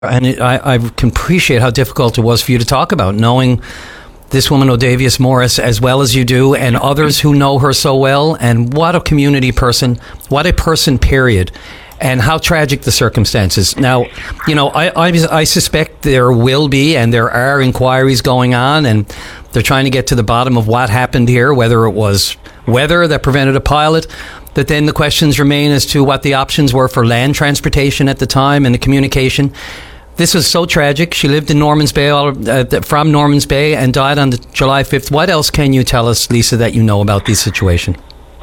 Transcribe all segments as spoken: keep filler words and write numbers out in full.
And it, I, I can appreciate how difficult it was for you to talk about, knowing this woman, Odavius Morris, as well as you do, and others who know her so well. And what a community person, what a person, period. And how tragic the circumstances. Now, you know, I, I, I suspect there will be, and there are inquiries going on, and they're trying to get to the bottom of what happened here, whether it was weather that prevented a pilot. But then the questions remain as to what the options were for land transportation at the time and the communication. This was so tragic. She lived in Normans Bay, uh, from Normans Bay, and died on the July fifth. What else can you tell us, Lisa, that you know about this situation?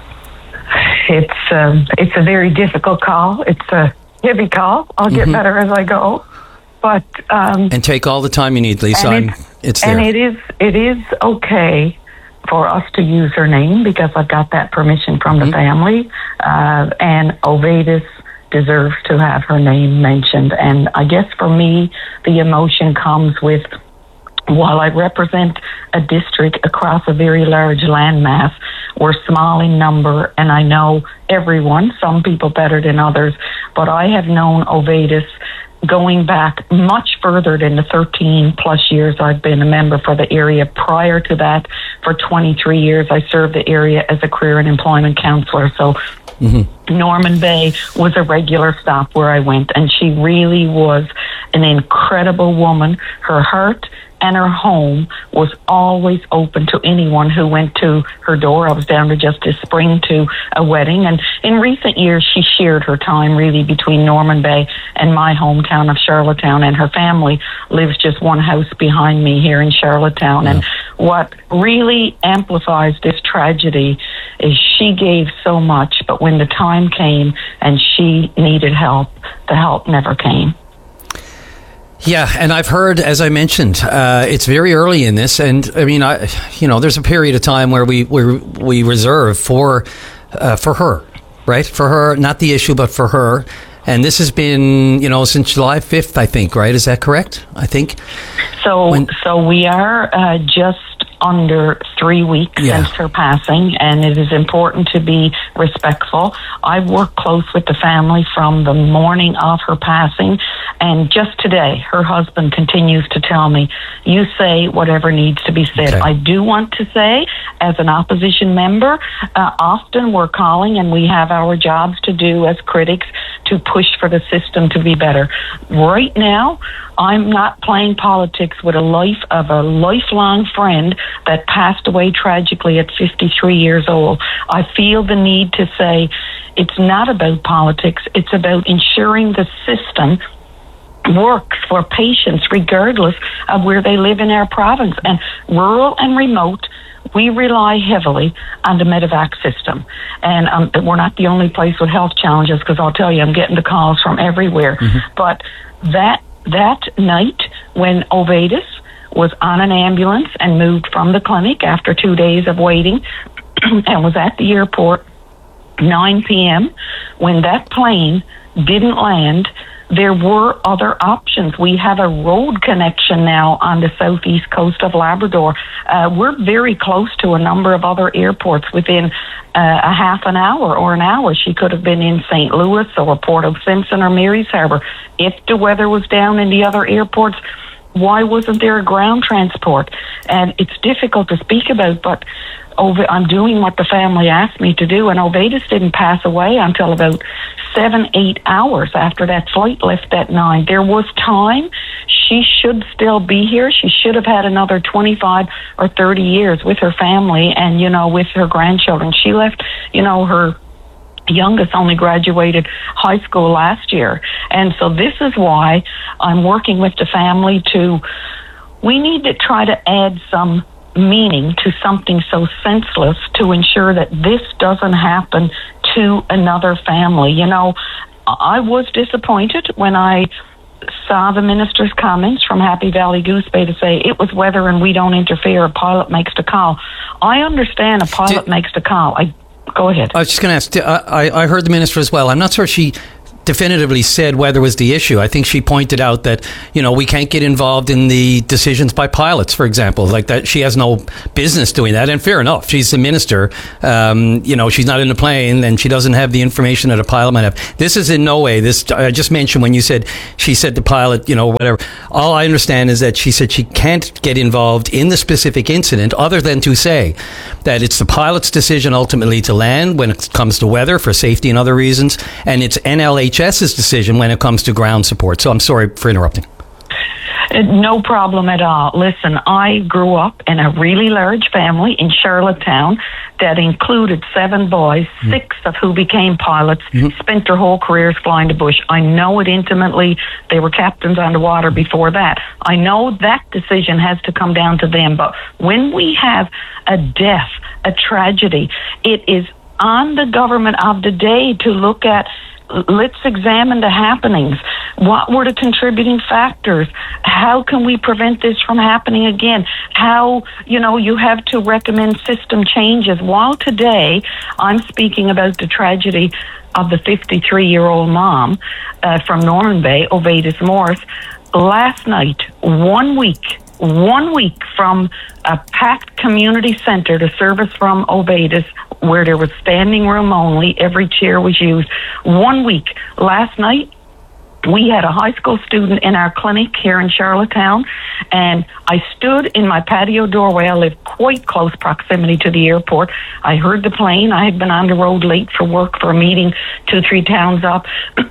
It's um, it's a very difficult call. It's a heavy call. I'll get mm-hmm. better as I go, but um, and take all the time you need, Lisa. And it's, it's there. And it is it is okay for us to use her name because I've got that permission from mm-hmm. the family, uh, and Ovatus deserves to have her name mentioned. And I guess for me, the emotion comes with, while I represent a district across a very large landmass, we're small in number, and I know everyone, some people better than others, but I have known Ovatus going back much further than the thirteen plus years I've been a member for the area. Prior to that, for twenty-three years, I served the area as a career and employment counselor. So mm-hmm. Norman Bay was a regular stop where I went, and she really was an incredible woman. Her heart and her home was always open to anyone who went to her door. I was down to just this spring to a wedding, and in recent years she shared her time really between Norman Bay and my hometown of Charlottetown, and her family lives just one house behind me here in Charlottetown. Yeah. And what really amplifies this tragedy is she gave so much, but when the time came and she needed help, the help never came. Yeah, and I've heard, as I mentioned, uh, it's very early in this, and I mean, I, you know, there's a period of time where we we, we reserve for uh, for her, right? For her, not the issue, but for her. And this has been, you know, since July fifth, I think, right? Is that correct? I think. So, when, so we are uh, just under three weeks yeah. since her passing, and it is important to be respectful. I've worked close with the family from the morning of her passing, and just today, her husband continues to tell me, you say whatever needs to be said. Okay. I do want to say, as an opposition member, uh, often we're calling and we have our jobs to do as critics to push for the system to be better. Right now, I'm not playing politics with a life of a lifelong friend that passed away tragically at fifty-three years old. I feel the need to say it's not about politics. It's about ensuring the system works for patients regardless of where they live in our province. And rural and remote, we rely heavily on the Medevac system. And um, we're not the only place with health challenges, because I'll tell you, I'm getting the calls from everywhere. Mm-hmm. But that that night when Ovatus was on an ambulance and moved from the clinic after two days of waiting and was at the airport nine p.m., when that plane didn't land, there were other options. We have a road connection now on the southeast coast of Labrador. Uh, we're very close to a number of other airports within uh, a half an hour or an hour. She could have been in Saint Louis or Port of Simpson or Mary's Harbour. If the weather was down in the other airports, why wasn't there a ground transport? And it's difficult to speak about, but I'm doing what the family asked me to do, and Ovatus didn't pass away until about seven, eight hours after that flight left at nine. There was time. She should still be here. She should have had another twenty-five or thirty years with her family and, you know, with her grandchildren. She left, you know, her youngest only graduated high school last year. And so this is why I'm working with the family to, we need to try to add some meaning to something so senseless to ensure that this doesn't happen to another family. You know, I was disappointed when I saw the minister's comments from Happy Valley Goose Bay to say it was weather and we don't interfere, a pilot makes the call. I understand a pilot Did, makes the call. I Go ahead. I was just going to ask, I, I heard the minister as well. I'm not sure she definitively said weather was the issue. I think she pointed out that, you know, we can't get involved in the decisions by pilots, for example, like that. She has no business doing that. And fair enough. She's the minister. Um, you know, she's not in the plane and she doesn't have the information that a pilot might have. This is in no way, this, I just mentioned when you said, she said the pilot, you know, whatever. All I understand is that she said she can't get involved in the specific incident other than to say that it's the pilot's decision ultimately to land when it comes to weather for safety and other reasons. And it's N L H S's decision when it comes to ground support. So I'm sorry for interrupting. No problem at all. Listen, I grew up in a really large family in Charlottetown that included seven boys, mm-hmm. six of who became pilots, mm-hmm. spent their whole careers flying to Bush. I know it intimately. They were captains on the water before that. I know that decision has to come down to them. But when we have a death, a tragedy, it is on the government of the day to look at, let's examine the happenings. What were the contributing factors? How can we prevent this from happening again? How, you know, you have to recommend system changes. While today I'm speaking about the tragedy of the fifty-three-year-old mom uh, from Norman Bay, Ovatus Morris, last night, one week, one week from a packed community center, the service from Ovatus, where there was standing room only, every chair was used. One week, last night, we had a high school student in our clinic here in Charlottetown, and I stood in my patio doorway. I live quite close proximity to the airport. I heard the plane. I had been on the road late for work for a meeting two, three towns up.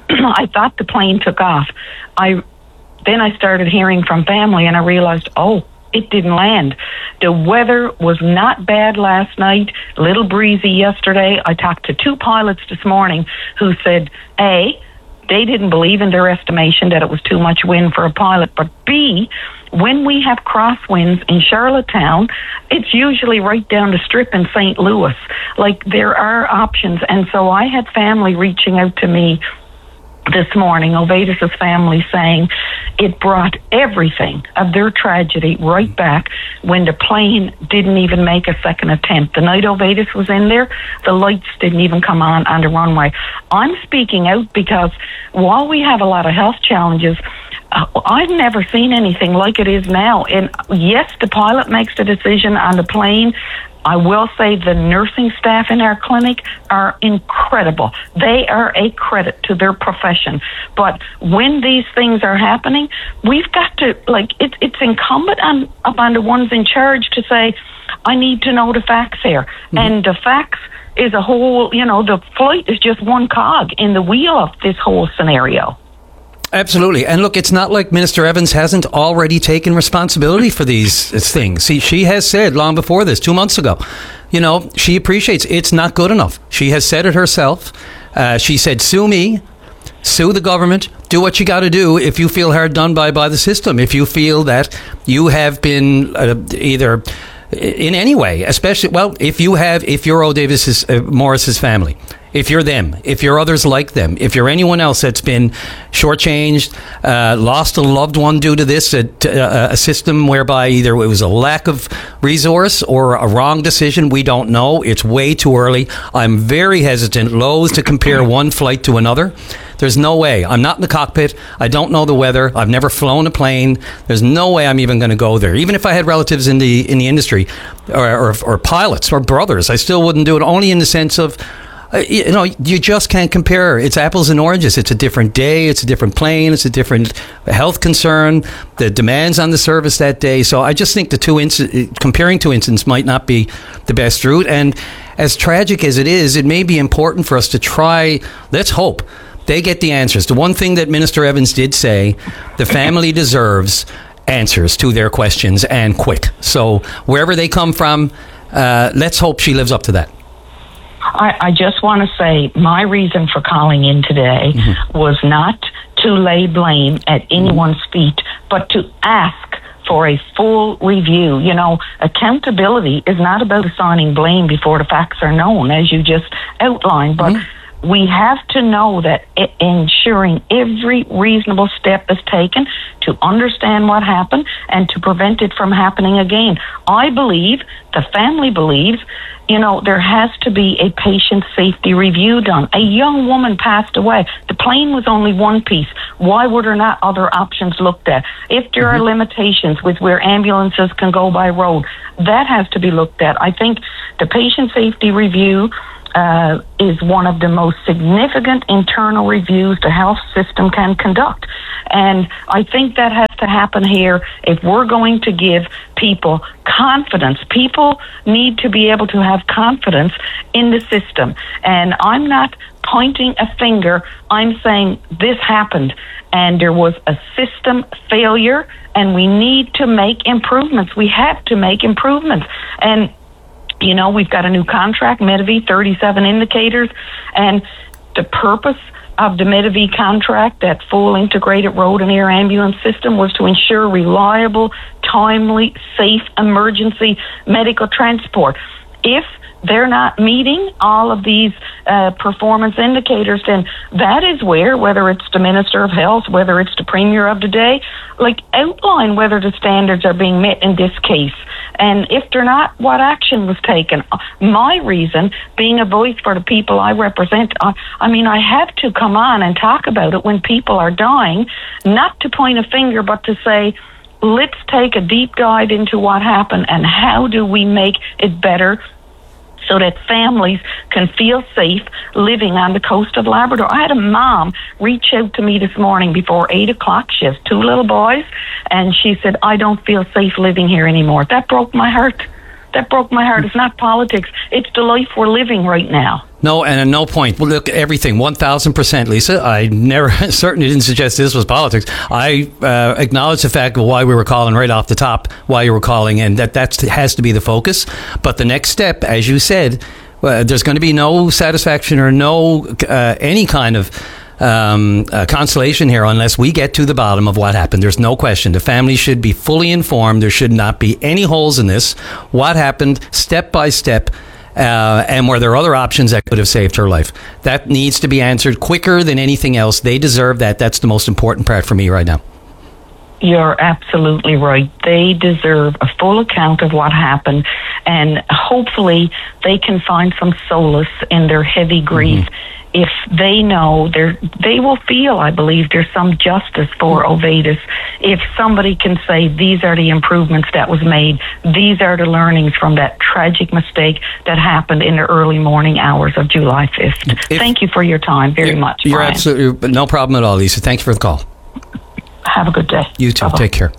I thought the plane took off. I Then I started hearing from family, and I realized, oh, it didn't land. The weather was not bad last night, a little breezy yesterday. I talked to two pilots this morning who said, A, they didn't believe in their estimation that it was too much wind for a pilot, but B, when we have crosswinds in Charlottetown, it's usually right down the strip in Saint Louis. Like, there are options. And so I had family reaching out to me this morning, Ovatus' family, saying it brought everything of their tragedy right back when the plane didn't even make a second attempt. The night Ovatus was in there, the lights didn't even come on on the runway. I'm speaking out because while we have a lot of health challenges, uh, I've never seen anything like it is now. And yes, the pilot makes the decision on the plane. I will say the nursing staff in our clinic are incredible. They are a credit to their profession. But when these things are happening, we've got to, like, it, it's incumbent on upon the ones in charge to say, I need to know the facts here. Mm-hmm. And the facts is a whole, you know, the flight is just one cog in the wheel of this whole scenario. Absolutely. And look, it's not like Minister Evans hasn't already taken responsibility for these things. See, she has said long before this, two months ago, you know, she appreciates it's not good enough. She has said it herself. Uh, she said, sue me, sue the government, do what you got to do if you feel hard done by by the system, if you feel that you have been uh, either in any way, especially, well, if you have, if you're O. Davis's, uh, Morris's family, if you're them, if you're others like them, if you're anyone else that's been shortchanged, uh, lost a loved one due to this, a, a, a system whereby either it was a lack of resource or a wrong decision, we don't know. It's way too early. I'm very hesitant, loath to compare one flight to another. There's no way. I'm not in the cockpit. I don't know the weather. I've never flown a plane. There's no way I'm even going to go there. Even if I had relatives in the in the industry or, or, or pilots or brothers, I still wouldn't do it, only in the sense of, Uh, you know, you just can't compare. It's apples and oranges. It's a different day. It's a different plane. It's a different health concern. The demands on the service that day. So I just think the two inc- comparing two incidents might not be the best route. And as tragic as it is, it may be important for us to try. Let's hope they get the answers. The one thing that Minister Evans did say, the family deserves answers to their questions, and quick. So wherever they come from, uh, let's hope she lives up to that. I, I just want to say my reason for calling in today mm-hmm. was not to lay blame at anyone's feet, but to ask for a full review. You know, accountability is not about assigning blame before the facts are known, as you just outlined, but mm-hmm. we have to know that I- ensuring every reasonable step is taken to understand what happened and to prevent it from happening again. I believe, the family believes, you know, there has to be a patient safety review done. A young woman passed away. The plane was only one piece. Why were there not other options looked at? If there mm-hmm. are limitations with where ambulances can go by road, that has to be looked at. I think the patient safety review uh, is one of the most significant internal reviews the health system can conduct. And I think that has to happen here if we're going to give people confidence. People need to be able to have confidence in the system. And I'm not pointing a finger. I'm saying this happened and there was a system failure and we need to make improvements. We have to make improvements. And you know, we've got a new contract, Medavie, thirty-seven indicators, and the purpose of the Medavie contract, that full integrated road and air ambulance system, was to ensure reliable, timely, safe emergency medical transport. If they're not meeting all of these uh, performance indicators, then that is where, whether it's the Minister of Health, whether it's the Premier of the day, like outline whether the standards are being met in this case. And if they're not, what action was taken? My reason, being a voice for the people I represent, I, I mean, I have to come on and talk about it when people are dying, not to point a finger, but to say, let's take a deep dive into what happened and how do we make it better so that families can feel safe living on the coast of Labrador. I had a mom reach out to me this morning before eight o'clock. She has two little boys, and she said, I don't feel safe living here anymore. That broke my heart. That broke my heart. It's not politics. It's the life we're living right now. No, and at no point. Well, look, everything, one thousand percent, Lisa. I never, certainly didn't suggest this was politics. I uh, acknowledge the fact of why we were calling right off the top, why you were calling, and that that has to be the focus. But the next step, as you said, uh, there's going to be no satisfaction or no uh, any kind of um, uh, consolation here unless we get to the bottom of what happened. There's no question. The family should be fully informed. There should not be any holes in this. What happened, step by step. Uh, and were there other options that could have saved her life? That needs to be answered quicker than anything else. They deserve that. That's the most important part for me right now. You're absolutely right. They deserve a full account of what happened, and hopefully they can find some solace in their heavy grief. Mm-hmm. If they know, they will feel, I believe, there's some justice for Ovatus. If somebody can say, these are the improvements that was made, these are the learnings from that tragic mistake that happened in the early morning hours of July fifth. If, Thank you for your time very much, You're Brian. absolutely, no problem at all, Lisa. Thanks for the call. Have a good day. You too. Bye-bye. Take care.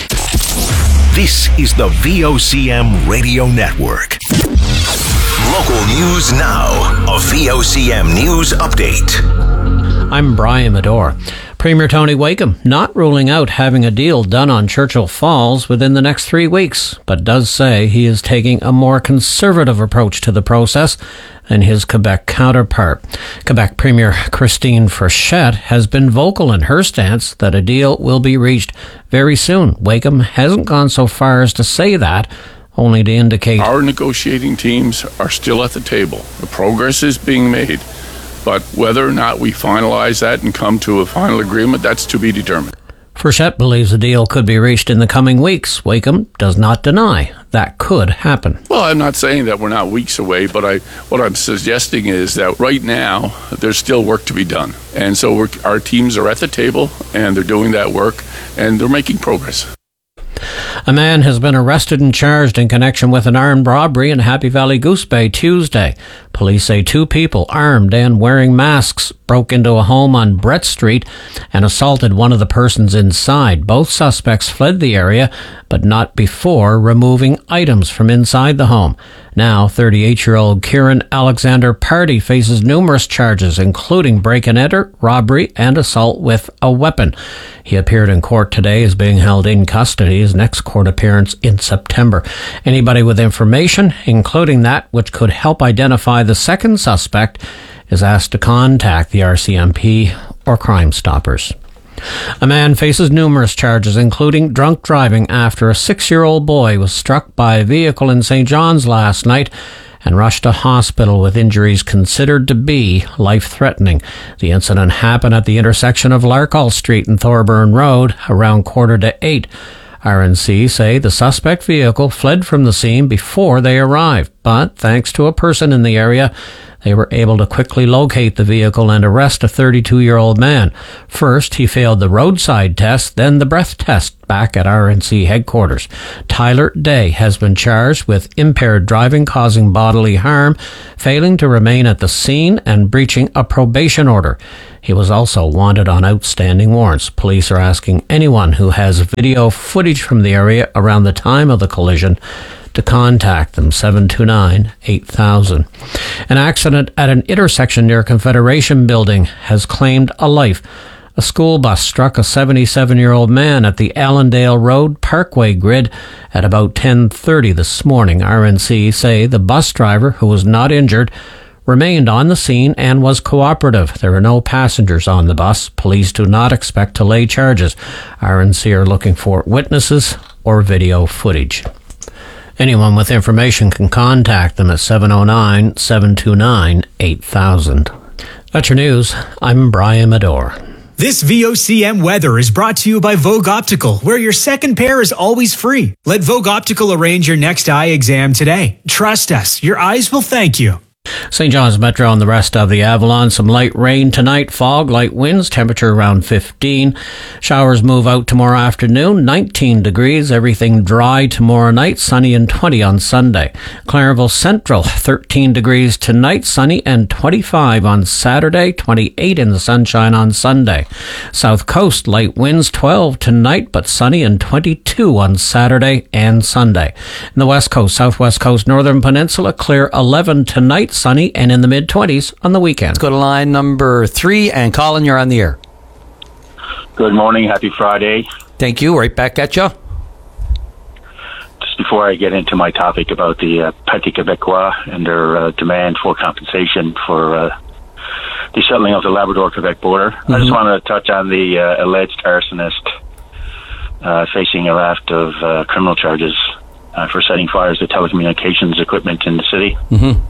This is the V O C M Radio Network. Local news now. A V O C M News Update. I'm Brian Medore. Premier Tony Wakeham not ruling out having a deal done on Churchill Falls within the next three weeks, but does say he is taking a more conservative approach to the process than his Quebec counterpart. Quebec Premier Christine Frechette has been vocal in her stance that a deal will be reached very soon. Wakeham hasn't gone so far as to say that, only to indicate our negotiating teams are still at the table. The progress is being made, but whether or not we finalize that and come to a final agreement, that's to be determined. Frechette believes a deal could be reached in the coming weeks. Wakeham does not deny that could happen. Well, I'm not saying that we're not weeks away, but I, what I'm suggesting is that right now there's still work to be done. And so we're, our teams are at the table and they're doing that work and they're making progress. A man has been arrested and charged in connection with an armed robbery in Happy Valley Goose Bay Tuesday. Police say two people, armed and wearing masks, broke into a home on Brett Street and assaulted one of the persons inside. Both suspects fled the area, but not before removing items from inside the home. Now, thirty-eight-year-old Kieran Alexander Party faces numerous charges, including break-and-enter, robbery, and assault with a weapon. He appeared in court today, is being held in custody. His next court appearance in September. Anybody with information, including that which could help identify the second suspect, is asked to contact the R C M P or Crime Stoppers. A man faces numerous charges, including drunk driving, after a six-year-old boy was struck by a vehicle in Saint John's last night and rushed to hospital with injuries considered to be life-threatening. The incident happened at the intersection of Larkall Street and Thorburn Road around quarter to eight. R N C say the suspect vehicle fled from the scene before they arrived, but thanks to a person in the area, they were able to quickly locate the vehicle and arrest a thirty-two-year-old man. First, he failed the roadside test, then the breath test back at R N C headquarters. Tyler Day has been charged with impaired driving causing bodily harm, failing to remain at the scene, and breaching a probation order. He was also wanted on outstanding warrants. Police are asking anyone who has video footage from the area around the time of the collision to contact them, seven two nine, eight thousand. An accident at an intersection near Confederation Building has claimed a life. A school bus struck a seventy-seven-year-old man at the Allendale Road Parkway grid at about ten thirty this morning. R N C say the bus driver, who was not injured, remained on the scene and was cooperative. There were no passengers on the bus. Police do not expect to lay charges. R N C are looking for witnesses or video footage. Anyone with information can contact them at seven oh nine, seven two nine, eight thousand. That's your news. I'm Brian Medore. This V O C M weather is brought to you by Vogue Optical, where your second pair is always free. Let Vogue Optical arrange your next eye exam today. Trust us, your eyes will thank you. Saint John's Metro and the rest of the Avalon. Some light rain tonight, fog, light winds, temperature around fifteen. Showers move out tomorrow afternoon, nineteen degrees. Everything dry tomorrow night, sunny and twenty on Sunday. Clareville Central, thirteen degrees tonight, sunny and twenty-five on Saturday, twenty-eight in the sunshine on Sunday. South Coast, light winds, twelve tonight, but sunny and twenty-two on Saturday and Sunday. In the West Coast, Southwest Coast, Northern Peninsula, clear eleven tonight, sunny and in the mid-twenties on the weekend. Let's go to line number three, and Colin, you're on the air. Good morning. Happy Friday. Thank you. Right back at you. Just before I get into my topic about the uh, Parti Québécois and their uh, demand for compensation for uh, the settling of the Labrador-Quebec border, mm-hmm. I just want to touch on the uh, alleged arsonist uh, facing a raft of uh, criminal charges uh, for setting fires to telecommunications equipment in the city. Mm-hmm.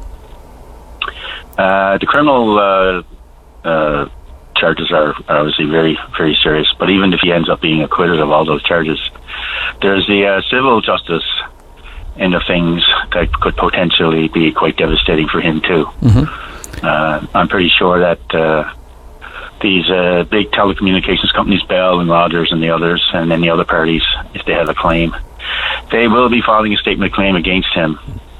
Uh, the criminal uh, uh, charges are, are obviously very, very serious, but even if he ends up being acquitted of all those charges, there's the uh, civil justice end of things that could potentially be quite devastating for him too. Mm-hmm. Uh, I'm pretty sure that uh, these uh, big telecommunications companies, Bell and Rogers and the others, and any other parties, if they have a claim, they will be filing a statement of claim against him.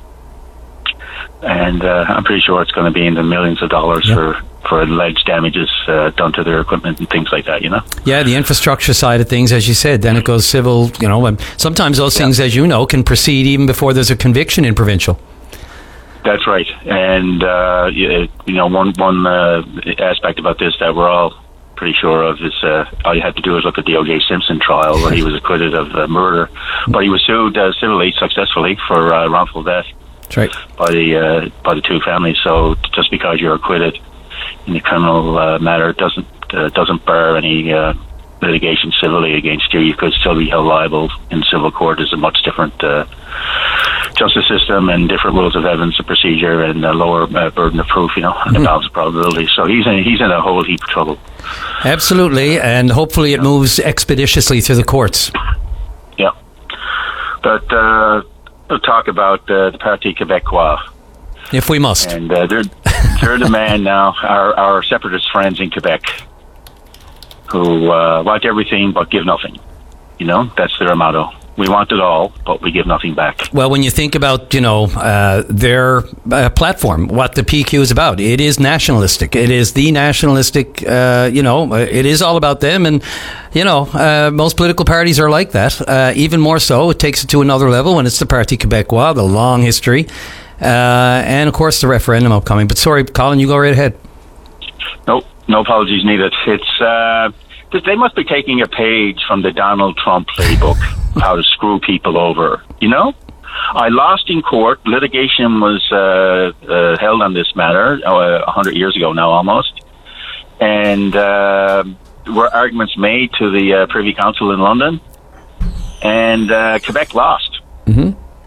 And uh, I'm pretty sure it's going to be in the millions of dollars yep. for, for alleged damages uh, done to their equipment and things like that, you know? Yeah, the infrastructure side of things, as you said, then it goes civil, you know, and sometimes those yeah. things, as you know, can proceed even before there's a conviction in provincial. That's right. And, uh, you, you know, one, one uh, aspect about this that we're all pretty sure of is uh, all you have to do is look at the O J Simpson trial where he was acquitted of uh, murder, but he was sued uh, civilly, successfully, for uh, wrongful death. That's right. By the uh, by the two families. So just because you're acquitted in a criminal uh, matter doesn't uh, doesn't bar any uh, litigation civilly against you. You could still be held liable in civil court. There's a much different uh, justice system and different rules of evidence and procedure and a lower uh, burden of proof, you know, and mm-hmm. a balance of probability. So he's in, he's in a whole heap of trouble. Absolutely, and hopefully it moves expeditiously through the courts. Yeah, but. Uh, We'll talk about uh, the Parti Québécois. If we must. And uh, they're, they're the man now, our, our separatist friends in Quebec, who uh, want everything but give nothing. You know, that's their motto. We want it all, but we give nothing back. Well, when you think about, you know, uh, their uh, platform, what the P Q is about, it is nationalistic. It is the nationalistic, uh, you know, it is all about them. And, you know, uh, most political parties are like that. Uh, even more so, it takes it to another level when it's the Parti Québécois, the long history. Uh, and, of course, the referendum upcoming. But sorry, Colin, you go right ahead. Nope, no apologies needed. It's... Uh, They must be taking a page from the Donald Trump playbook, how to screw people over. You know, I lost in court. Litigation was uh, uh, held on this matter uh, a hundred years ago now, almost, and uh, were arguments made to the uh, Privy Council in London, and uh, Quebec lost. Mm-hmm.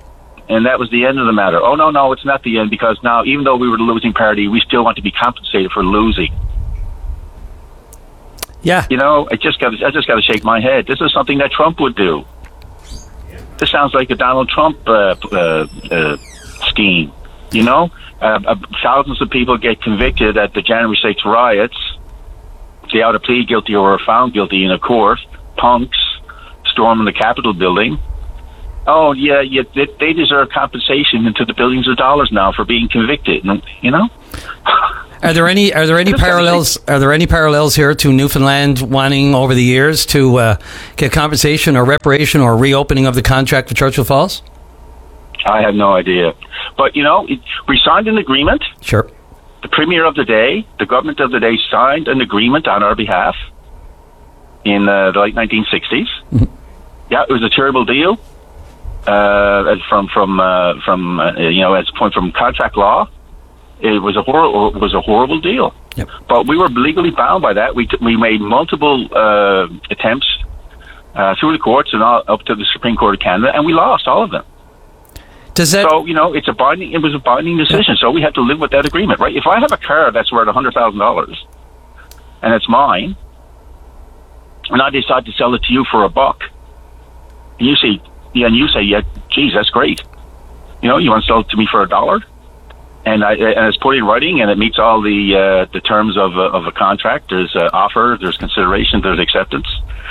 and that was the end of the matter. Oh, no, no, it's not the end, because now, even though we were the losing party, we still want to be compensated for losing. Yeah. You know, I just got I just got to shake my head. This is something that Trump would do. This sounds like a Donald Trump uh, uh, uh, scheme. You know, uh, uh, thousands of people get convicted at the January sixth riots. They either plead guilty or are found guilty in a court. Punks storming the Capitol building. Oh, yeah, yeah, they, they deserve compensation into the billions of dollars now for being convicted. You know. Are there any are there any parallels are there any parallels here to Newfoundland wanting over the years to uh, get compensation or reparation or reopening of the contract for Churchill Falls? I have no idea. But, you know, it, we signed an agreement. Sure. The Premier of the day, the government of the day, signed an agreement on our behalf in uh, the late nineteen sixties. Mm-hmm. Yeah, it was a terrible deal uh, from, from, uh, from uh, you know, as a point from contract law. It was a hor- it was a horrible deal, yep. But we were legally bound by that. We t- we made multiple uh, attempts uh, through the courts and all, up to the Supreme Court of Canada, and we lost all of them. Does that? So you know, it's a binding. It was a binding decision. So we have to live with that agreement, right? If I have a car that's worth a hundred thousand dollars, and it's mine, and I decide to sell it to you for a buck, and you say, yeah, and you say, yeah, geez, that's great. You know, you want to sell it to me for a dollar? And, I, and it's put in writing, and it meets all the uh, the terms of a, of a contract. There's uh, offer, there's consideration, there's acceptance,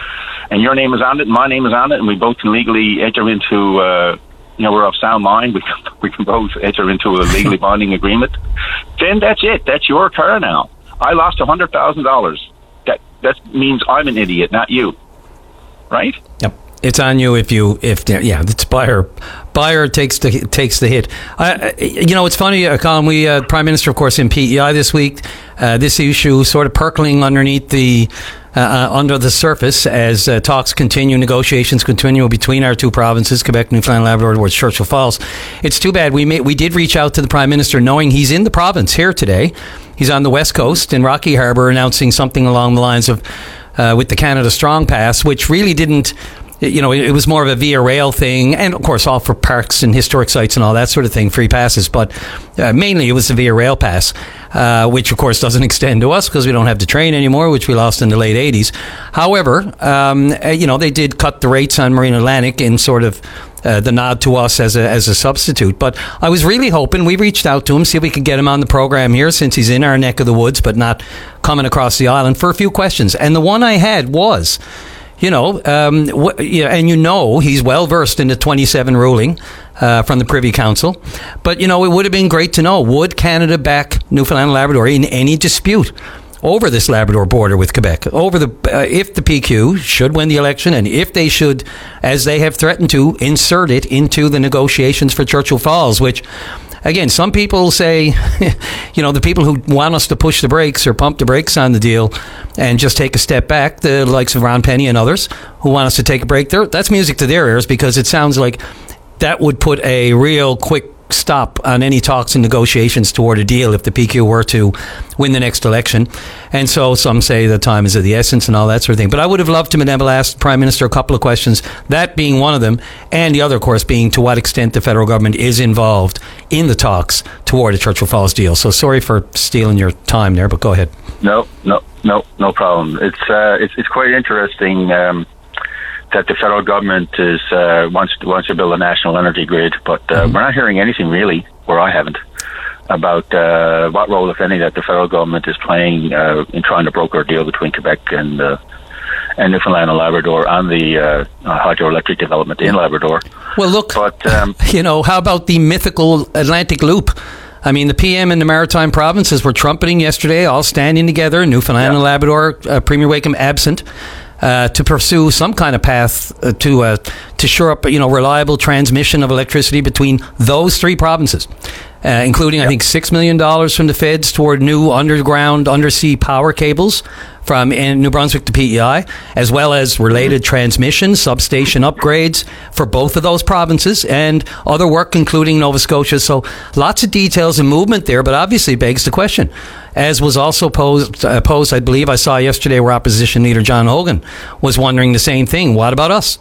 and your name is on it, and my name is on it, and we both can legally enter into. Uh, you know, we're of sound mind. We can, we can both enter into a legally binding agreement. Then that's it. That's your car now. I lost a hundred thousand dollars. That that means I'm an idiot, not you. Right? Yep. It's on you if you if yeah. It's buyer. Buyer takes the takes the hit. Uh, you know, it's funny, uh, Colin. We uh, Prime Minister, of course, in P E I this week. Uh, this issue sort of percolating underneath the uh, uh, under the surface as uh, talks continue, negotiations continue between our two provinces, Quebec, Newfoundland, Labrador, towards Churchill Falls. It's too bad we may, we did reach out to the Prime Minister, knowing he's in the province here today. He's on the West Coast in Rocky Harbour, announcing something along the lines of uh, with the Canada Strong Pass, which really didn't. You know, it was more of a via rail thing, and of course, all for parks and historic sites and all that sort of thing, free passes. But uh, mainly, it was the via rail pass, uh, which of course doesn't extend to us because we don't have the train anymore, which we lost in the late eighties. However, um, you know, they did cut the rates on Marine Atlantic in sort of uh, the nod to us as a as a substitute. But I was really hoping, we reached out to him, see if we could get him on the program here, since he's in our neck of the woods, but not coming across the island, for a few questions. And the one I had was. You know, um, wh- yeah, and you know he's well versed in the twenty-seven ruling uh, from the Privy Council. But, you know, it would have been great to know, would Canada back Newfoundland and Labrador in any dispute over this Labrador border with Quebec, over the uh, if the P Q should win the election, and if they should, as they have threatened to, insert it into the negotiations for Churchill Falls, which... Again, some people say, you know, the people who want us to push the brakes or pump the brakes on the deal and just take a step back, the likes of Ron Penny and others who want us to take a break, there, that's music to their ears, because it sounds like that would put a real quick stop on any talks and negotiations toward a deal if the P Q were to win the next election. And so some say the time is of the essence and all that sort of thing. But I would have loved to have been able to ask the Prime Minister a couple of questions, that being one of them, and the other, of course, being to what extent the federal government is involved in the talks toward a Churchill Falls deal. So sorry for stealing your time there, but go ahead. No, no, no, no problem. It's uh, it's, it's quite interesting um, that the federal government is uh, wants to, wants to build a national energy grid, but uh, mm-hmm. we're not hearing anything really, or I haven't, about uh, what role, if any, that the federal government is playing uh, in trying to broker a deal between Quebec and uh, and Newfoundland and Labrador on the uh, hydroelectric development in Labrador. Well, look, but, um, you know, how about the mythical Atlantic Loop? I mean, the P M and the Maritime Provinces were trumpeting yesterday, all standing together, Newfoundland yeah. and Labrador, uh, Premier Wakeham absent, uh, to pursue some kind of path uh, to uh, to shore up, you know, reliable transmission of electricity between those three provinces, uh, including, yep. I think, six million dollars from the feds toward new underground, undersea power cables from New Brunswick to P E I, as well as related transmission, substation upgrades for both of those provinces, and other work, including Nova Scotia. So lots of details and movement there, but obviously begs the question, as was also posed, uh, posed, I believe I saw yesterday, where Opposition Leader John Hogan was wondering the same thing. What about us?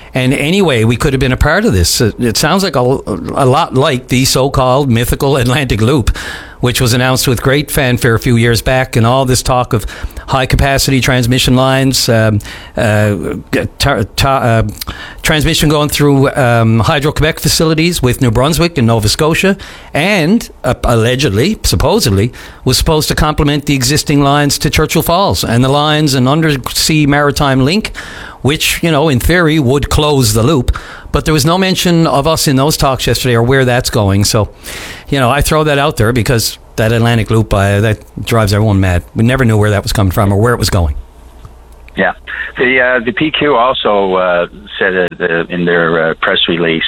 And anyway, we could have been a part of this. It sounds like a, a lot like the so-called mythical Atlantic Loop, which was announced with great fanfare a few years back, and all this talk of high-capacity transmission lines, um, uh, ta- ta- uh, transmission going through um, Hydro-Quebec facilities with New Brunswick and Nova Scotia, and uh, allegedly, supposedly, was supposed to complement the existing lines to Churchill Falls, and the lines an undersea maritime link, which, you know, in theory would close the loop. But there was no mention of us in those talks yesterday or where that's going. So, you know, I throw that out there because that Atlantic Loop, uh, that drives everyone mad. We never knew where that was coming from or where it was going. Yeah. The uh, the P Q also uh, said uh, in their uh, press release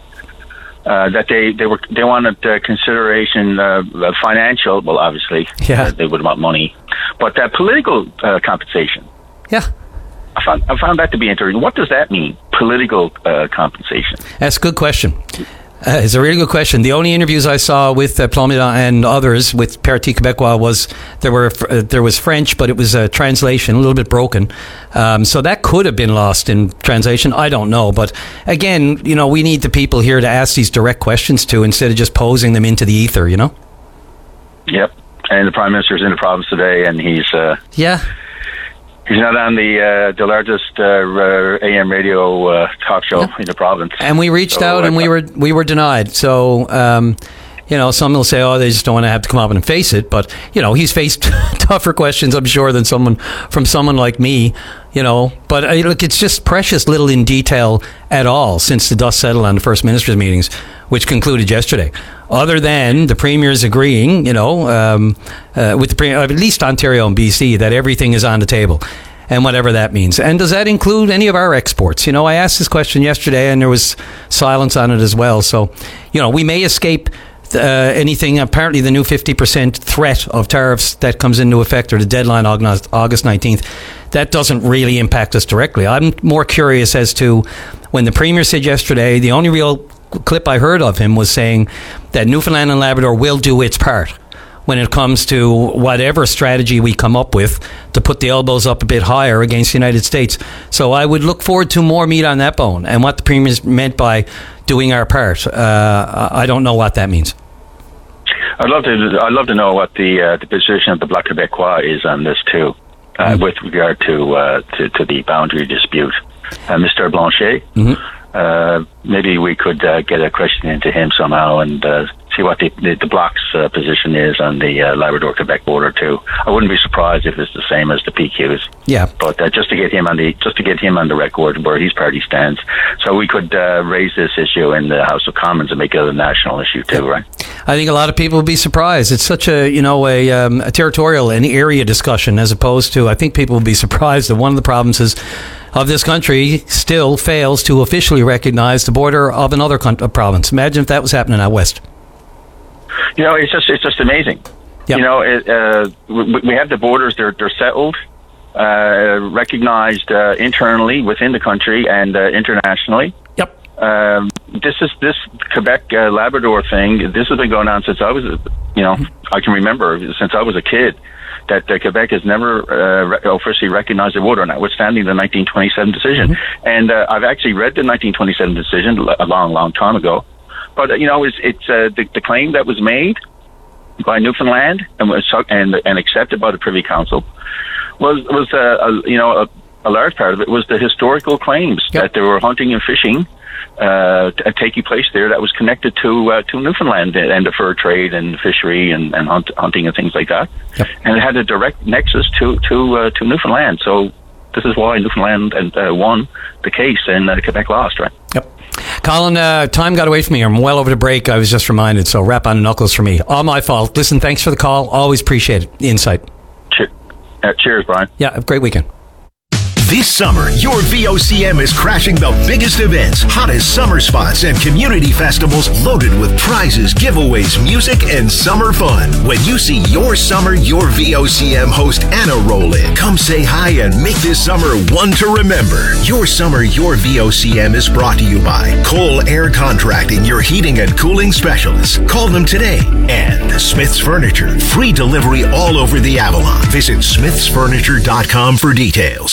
uh, that they, they were they wanted uh, consideration uh, financial, well, obviously, yeah. uh, they would want money, but uh, political uh, compensation. Yeah. I found, I found that to be interesting. What does that mean, political uh, compensation? That's a good question. Uh, it's a really good question. The only interviews I saw with uh, Plomida and others with Parti Québécois was there were uh, there was French, but it was a translation, a little bit broken. Um, so that could have been lost in translation. I don't know. But again, you know, we need the people here to ask these direct questions to instead of just posing them into the ether, you know? Yep. And the Prime Minister's in the province today, and he's... Uh, yeah. He's not on the uh, the largest uh, A M radio uh, talk show yeah. in the province. And we reached so, out and uh, we were we were denied. So, um, you know, some will say, oh, they just don't want to have to come up and face it. But, you know, he's faced tougher questions, I'm sure, than someone from someone like me, you know. But, uh, look, it's just precious little in detail at all since the dust settled on the First Minister's meetings, which concluded yesterday. Other than the Premier's agreeing, you know, um, uh, with the Premier, at least Ontario and B C, that everything is on the table, and whatever that means. And does that include any of our exports? You know, I asked this question yesterday, and there was silence on it as well. So, you know, we may escape uh, anything. Apparently, the new fifty percent threat of tariffs that comes into effect, or the deadline August, August nineteenth, that doesn't really impact us directly. I'm more curious as to when the Premier said yesterday, the only real clip I heard of him was saying that Newfoundland and Labrador will do its part when it comes to whatever strategy we come up with to put the elbows up a bit higher against the United States. So I would look forward to more meat on that bone. And what the Premier's meant by doing our part, uh, I don't know what that means. I'd love to. I'd love to know what the uh, the position of the Bloc Québécois is on this too, uh, mm-hmm. with regard to, uh, to to the boundary dispute. Uh, Mister Blanchet. Mm-hmm. Uh, maybe we could uh, get a question into him somehow and uh, see what the, the, the Bloc's uh, position is on the uh, Labrador-Quebec border too. I wouldn't be surprised if it's the same as the P Q's. Yeah. But uh, just to get him on the just to get him on the record where his party stands, so we could uh, raise this issue in the House of Commons and make it a national issue too, right? I think a lot of people would be surprised. It's such a you know a, um, a territorial and area discussion as opposed to. I think people would be surprised that one of the problems is. Of this country still fails to officially recognize the border of another con- province. Imagine if that was happening out west. You know, it's just it's just amazing. Yep. You know, it, uh, we, we have the borders; they're they're settled, uh, recognized uh, internally within the country and uh, internationally. Yep. Um, this is this Quebec uh, Labrador thing. This has been going on since I was, you know, I can remember since I was a kid. That uh, Quebec has never uh, re- officially recognized the border, notwithstanding the nineteen twenty-seven decision. Mm-hmm. And uh, I've actually read the nineteen twenty-seven decision a long, long time ago. But, uh, you know, it's, it's uh, the, the claim that was made by Newfoundland and was and, and accepted by the Privy Council was, was uh, a, you know, a, a large part of it was the historical claims yep. that there were hunting and fishing uh, t- taking place there that was connected to uh, to Newfoundland and the fur trade and fishery and, and hunt, hunting and things like that. Yep. And it had a direct nexus to to uh, to Newfoundland. So this is why Newfoundland and, uh, won the case and uh, Quebec lost, right? Yep. Colin, uh, time got away from me. I'm well over the break. I was just reminded, so wrap on the knuckles for me. All my fault. Listen, thanks for the call. Always appreciate it. The insight. Cheers, uh, cheers Brian. Yeah, have a great weekend. This summer, your V O C M is crashing the biggest events, hottest summer spots, and community festivals loaded with prizes, giveaways, music, and summer fun. When you see your summer, your V O C M host Anna roll in, come say hi and make this summer one to remember. Your summer, your V O C M is brought to you by Cole Air Contracting, your heating and cooling specialists. Call them today. And Smith's Furniture, free delivery all over the Avalon. Visit smiths furniture dot com for details.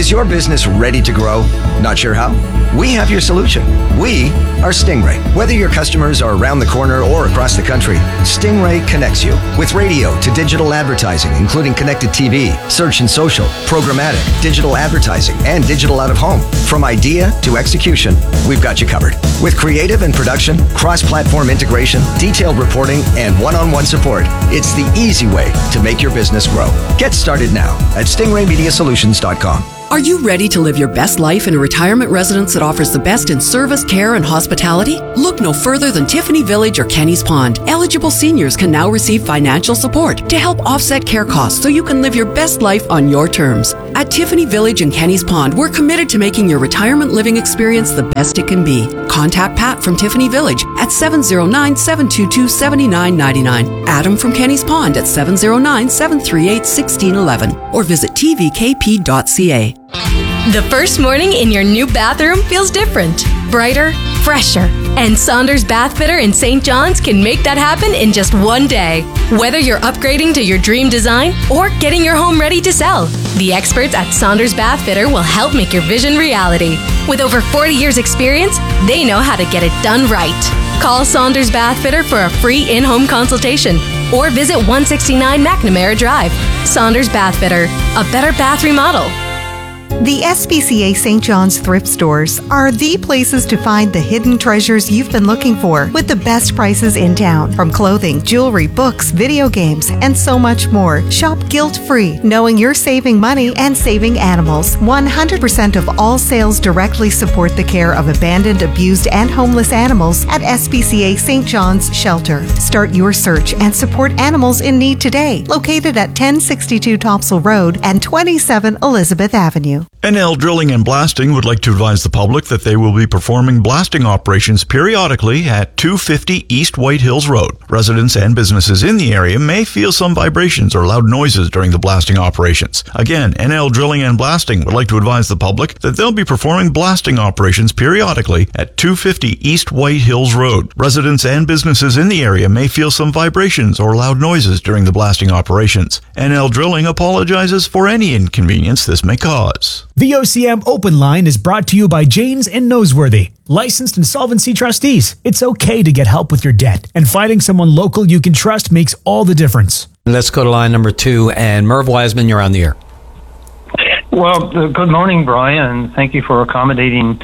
Is your business ready to grow? Not sure how? We have your solution. We are Stingray. Whether your customers are around the corner or across the country, Stingray connects you with radio to digital advertising, including connected T V, search and social, programmatic, digital advertising, and digital out of home. From idea to execution, we've got you covered. With creative and production, cross-platform integration, detailed reporting, and one-on-one support, it's the easy way to make your business grow. Get started now at stingray media solutions dot com. Are you ready to live your best life in a retirement residence that offers the best in service, care, and hospitality? Look no further than Tiffany Village or Kenny's Pond. Eligible seniors can now receive financial support to help offset care costs so you can live your best life on your terms. At Tiffany Village and Kenny's Pond, we're committed to making your retirement living experience the best it can be. Contact Pat from Tiffany Village at seven oh nine, seven two two, seven nine nine nine, Adam from Kenny's Pond at seven oh nine, seven three eight, one six one one, or visit t v k p dot c a. The first morning in your new bathroom feels different, brighter, fresher. And Saunders Bath Fitter in Saint John's can make that happen in just one day. Whether you're upgrading to your dream design or getting your home ready to sell, the experts at Saunders Bath Fitter will help make your vision reality. With over forty years experience, they know how to get it done right. Call Saunders Bath Fitter for a free in-home consultation or visit one sixty-nine McNamara Drive. Saunders Bath Fitter, a better bath remodel. The S P C A Saint John's thrift stores are the places to find the hidden treasures you've been looking for with the best prices in town. From clothing, jewelry, books, video games, and so much more. Shop guilt-free, knowing you're saving money and saving animals. one hundred percent of all sales directly support the care of abandoned, abused, and homeless animals at S P C A Saint John's Shelter. Start your search and support animals in need today. Located at ten sixty-two Topsail Road and twenty-seven Elizabeth Avenue. N L Drilling and Blasting would like to advise the public that they will be performing blasting operations periodically at two fifty East White Hills Road. Residents and businesses in the area may feel some vibrations or loud noises during the blasting operations. Again, N L Drilling and Blasting would like to advise the public that they'll be performing blasting operations periodically at two fifty East White Hills Road. Residents and businesses in the area may feel some vibrations or loud noises during the blasting operations. N L Drilling apologizes for any inconvenience this may cause. The O C M Open Line is brought to you by Janes and Noseworthy, licensed insolvency trustees. It's okay to get help with your debt, and finding someone local you can trust makes all the difference. Let's go to line number two, and Merv Wiseman, you're on the air. Well, uh, good morning, Brian. Thank you for accommodating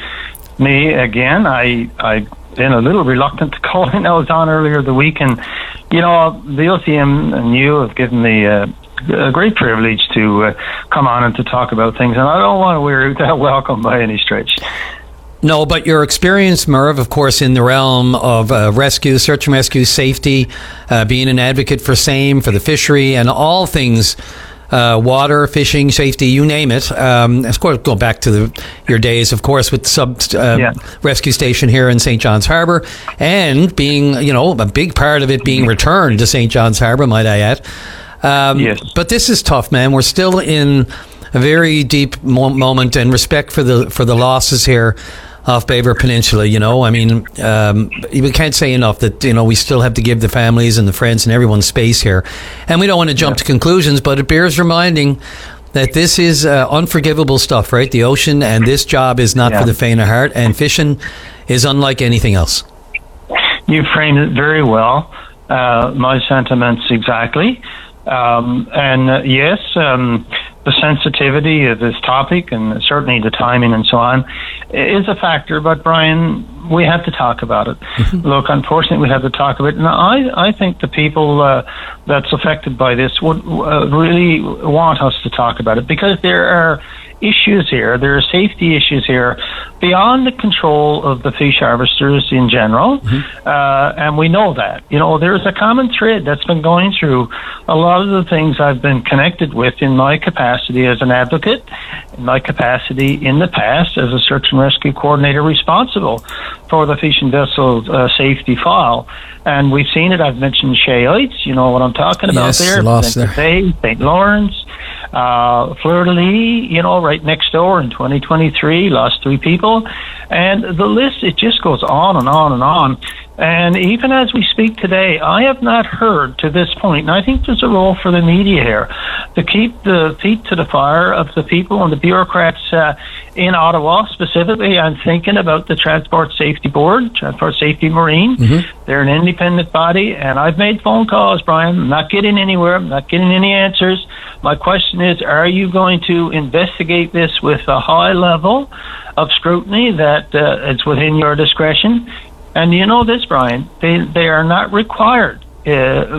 me again. I I've been a little reluctant to call in. I was on earlier the week, and you know the O C M and you have given me Uh, a great privilege to uh, come on and to talk about things, and I don't want to wear that welcome by any stretch. No, but your experience, Merv, of course, in the realm of uh, rescue, search and rescue, safety, uh, being an advocate for SAME, for the fishery, and all things uh, water, fishing, safety, you name it. Um, of course, go back to the, your days, of course, with the sub uh, yeah. rescue station here in Saint John's Harbour, and being, you know, a big part of it being returned to Saint John's Harbour, might I add. Um, yes. But this is tough, man. We're still in a very deep mo- moment, and respect for the for the losses here off Baber Peninsula. You know, I mean, um, we can't say enough that, you know, we still have to give the families and the friends and everyone space here. And we don't want to jump yeah. to conclusions, but it bears reminding that this is uh, unforgivable stuff, right? The ocean, and this job is not yeah. for the faint of heart, and fishing is unlike anything else. You framed it very well. Uh, my sentiments exactly. Um, and uh, yes, um, the sensitivity of this topic, and certainly the timing and so on, is a factor. But Brian, we have to talk about it. Mm-hmm. Look, unfortunately, we have to talk about it. And I, I think the people uh, that's affected by this would uh, really want us to talk about it, because there are issues here. There are safety issues here beyond the control of the fish harvesters in general, mm-hmm. uh, and we know that. You know, there's a common thread that's been going through a lot of the things I've been connected with in my capacity as an advocate, in my capacity in the past as a search and rescue coordinator responsible for the fishing vessel uh, safety file. And we've seen it. I've mentioned Shea Heights. You know what I'm talking about yes, there. Lost there. Bay, Saint Lawrence, uh, Fleur-de-Lis, you know, right next door in twenty twenty-three, lost three people. And the list, it just goes on and on and on. And even as we speak today, I have not heard to this point, and I think there's a role for the media here, to keep the feet to the fire of the people and the bureaucrats uh, in Ottawa. Specifically, I'm thinking about the Transport Safety Board, Transport Safety Marine. Mm-hmm. They're an independent body, and I've made phone calls, Brian. I'm not getting anywhere. I'm not getting any answers. My question is, are you going to investigate this with a high level of scrutiny that uh, it's within your discretion? And you know this, Brian, they, they are not required uh,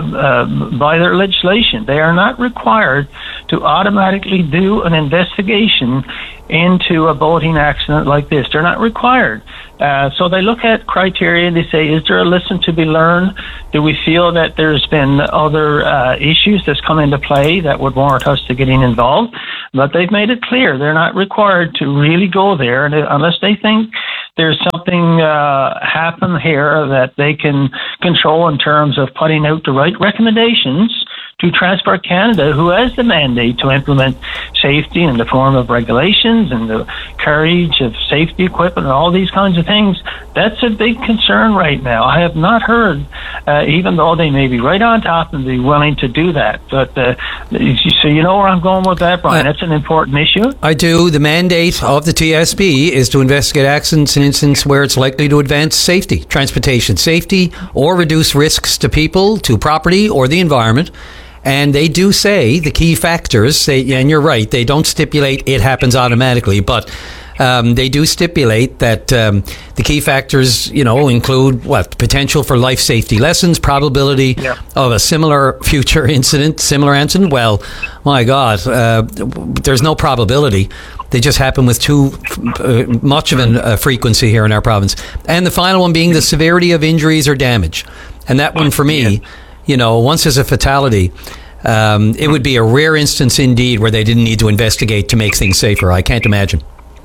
uh, by their legislation. They are not required to automatically do an investigation into a boating accident like this. They're not required. Uh, so they look at criteria and they say, is there a lesson to be learned? Do we feel that there's been other uh, issues that's come into play that would warrant us to getting involved? But they've made it clear they're not required to really go there and unless they think there's something uh, happen here that they can control in terms of putting out the right recommendations to Transport Canada, who has the mandate to implement safety in the form of regulations and the carriage of safety equipment and all these kinds of things. That's a big concern right now. I have not heard, uh, even though they may be right on top and be willing to do that. But uh, so you know where I'm going with that, Brian. That's an important issue. I do. The mandate of the T S B is to investigate accidents and incidents where it's likely to advance safety, transportation safety, or reduce risks to people, to property, or the environment. And they do say the key factors, say, and you're right, they don't stipulate it happens automatically, but um, they do stipulate that um, the key factors, you know, include what? Potential for life safety lessons, probability yeah. of a similar future incident, similar incident. Well, my God, uh, there's no probability. They just happen with too uh, much of a uh, frequency here in our province. And the final one being the severity of injuries or damage. And that one for me... Yeah. You know, once there's a fatality, um, it would be a rare instance indeed where they didn't need to investigate to make things safer. I can't imagine.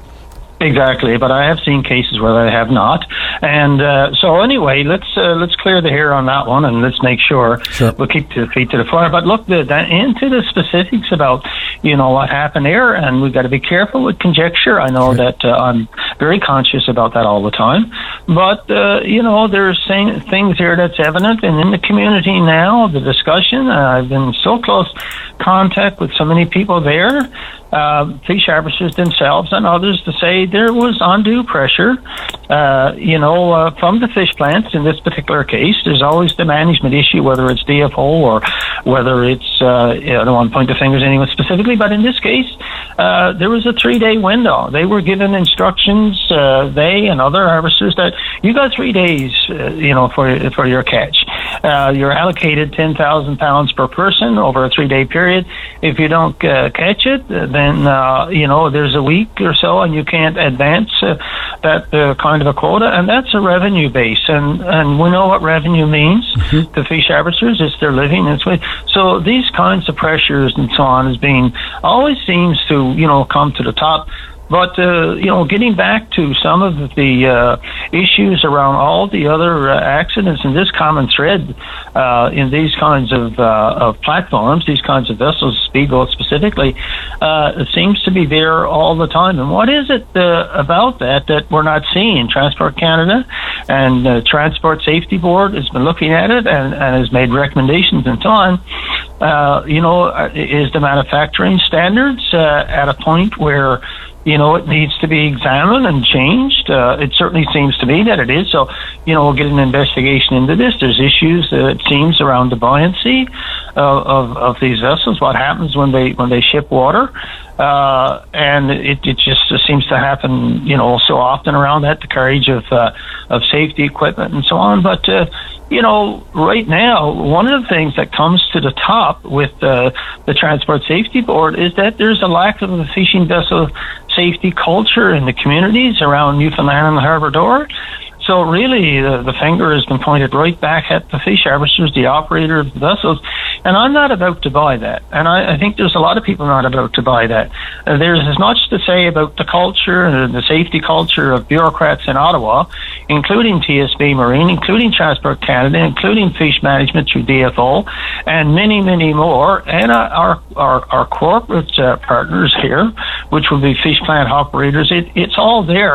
Exactly, but I have seen cases where they have not. And uh, so anyway, let's uh, let's clear the hair on that one, and let's make sure, sure. we'll keep the feet to the fire. But look the, the, into the specifics about, you know, what happened there, and we've got to be careful with conjecture. I know sure. that uh, I'm very conscious about that all the time. But, uh, you know, there's saying, things here that's evident, and in the community now, the discussion, uh, I've been in so close contact with so many people there, uh, fish harvesters themselves and others, to say there was undue pressure, uh, you know, uh, from the fish plants in this particular case. There's always the management issue, whether it's D F O or whether it's, uh, I don't want to point the fingers at anyone specifically, but in this case, uh, there was a three-day window. They were given instructions, uh, they and other harvesters, that you got three days, uh, you know, for for your catch. Uh, you're allocated ten thousand pounds per person over a three-day period. If you don't uh, catch it, then, uh, you know, there's a week or so and you can't advance uh, that uh, kind of a quota, and that's a revenue base. And, and we know what revenue means mm-hmm. to fish harvesters. It's their living. It's way. So these kinds of pressures and so on is being, always seems to, you know, come to the top. But, uh, you know, getting back to some of the uh, issues around all the other uh, accidents and this common thread uh, in these kinds of, uh, of platforms, these kinds of vessels, speedboats specifically, uh, it seems to be there all the time. And what is it uh, about that that we're not seeing? Transport Canada and uh, Transport Safety Board has been looking at it and, and has made recommendations and so on. Uh, you know, is the manufacturing standards uh, at a point where, you know, it needs to be examined and changed? Uh, it certainly seems to me that it is. So, you know, we'll get an investigation into this. There's issues, uh, it seems, around the buoyancy uh, of of these vessels. What happens when they when they ship water? Uh, and it, it just seems to happen, you know, so often around that, the carriage of uh, of safety equipment and so on. But uh, you know, right now, one of the things that comes to the top with uh, the Transport Safety Board is that there's a lack of a fishing vessel safety culture in the communities around Newfoundland and Labrador. So really, the, the finger has been pointed right back at the fish harvesters, the operator of the vessels, and I'm not about to buy that. And I, I think there's a lot of people not about to buy that. Uh, there's as much to say about the culture and the safety culture of bureaucrats in Ottawa, including T S B Marine, including Transport Canada, including Fish Management through D F O, and many, many more, and uh, our, our our corporate uh, partners here, which will be fish plant operators. It, it's all there.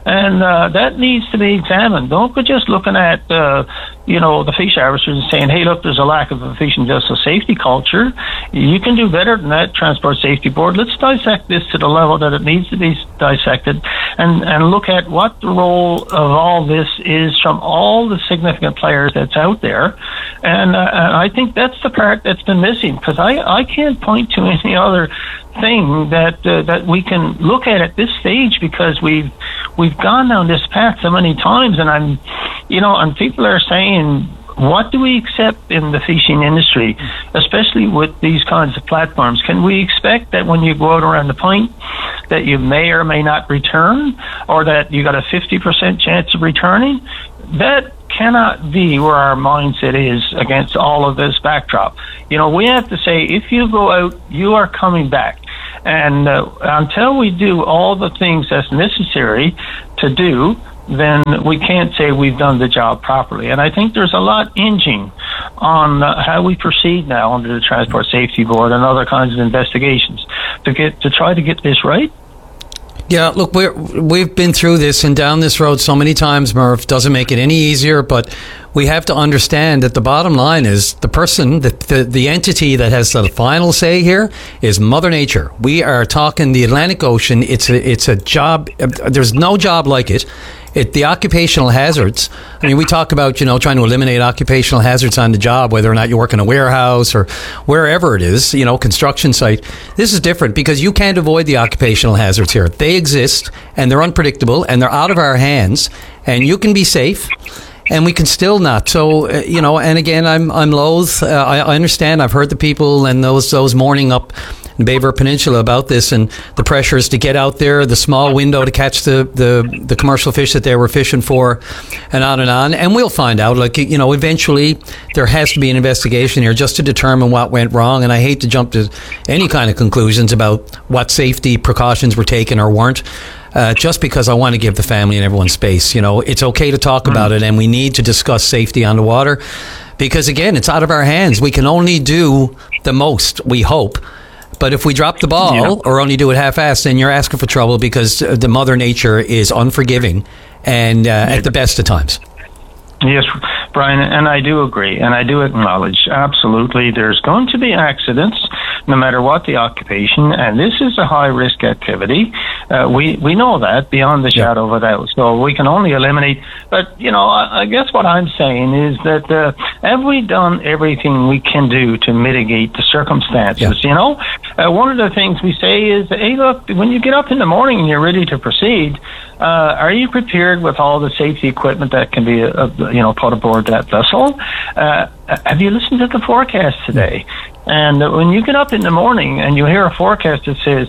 And uh, that needs to be examined. Don't go just looking at, uh, you know, the fish harvesters and saying, hey, look, there's a lack of a fish and justice safety culture. You can do better than that, Transport Safety Board. Let's dissect this to the level that it needs to be dissected and, and look at what the role of all this is from all the significant players that's out there. And, uh, and I think that's the part that's been missing, because I, I can't point to any other thing that uh, that we can look at at this stage, because we've we've gone down this path so many times, and I'm, you know, and people are saying, what do we accept in the fishing industry, especially with these kinds of platforms? Can we expect that when you go out around the point that you may or may not return, or that you got a fifty percent chance of returning? That cannot be where our mindset is against all of this backdrop. You know, we have to say, if you go out, you are coming back. And uh, until we do all the things that's necessary to do, then we can't say we've done the job properly. And I think there's a lot hinging on uh, how we proceed now under the Transport Safety Board and other kinds of investigations to get to try to get this right. Yeah, look, we're, we've been through this and down this road so many times, Murph. Doesn't make it any easier, but we have to understand that the bottom line is the person, the, the, the entity that has the final say here is Mother Nature. We are talking the Atlantic Ocean. It's a, it's a job. There's no job like it. It, the occupational hazards, I mean, we talk about, you know, trying to eliminate occupational hazards on the job, whether or not you work in a warehouse or wherever it is, you know, construction site. This is different because you can't avoid the occupational hazards here. They exist, and they're unpredictable, and they're out of our hands, and you can be safe, and we can still not. So, uh, you know, and again, I'm I'm loath. Uh, I, I understand. I've heard the people and those those mourning up in Bay Verte Peninsula about this and the pressures to get out there, the small window to catch the, the, the commercial fish that they were fishing for, and on and on. And we'll find out, like, you know, eventually there has to be an investigation here just to determine what went wrong. And I hate to jump to any kind of conclusions about what safety precautions were taken or weren't. Uh, just because I want to give the family and everyone space. You know, it's okay to talk mm. about it, and we need to discuss safety on the water because, again, it's out of our hands. We can only do the most, we hope. But if we drop the ball yeah. or only do it half-assed, then you're asking for trouble because the Mother Nature is unforgiving and uh, at the best of times. Yes, Brian, and I do agree, and I do acknowledge, absolutely, there's going to be accidents no matter what the occupation, and this is a high-risk activity. Uh, we, we know that beyond the shadow of a doubt, so we can only eliminate. But, you know, I, I guess what I'm saying is that uh, have we done everything we can do to mitigate the circumstances, yeah. you know? Uh, one of the things we say is, hey, look, when you get up in the morning and you're ready to proceed, uh, are you prepared with all the safety equipment that can be, uh, you know, put aboard that vessel? Uh, have you listened to the forecast today? And when you get up in the morning and you hear a forecast that says,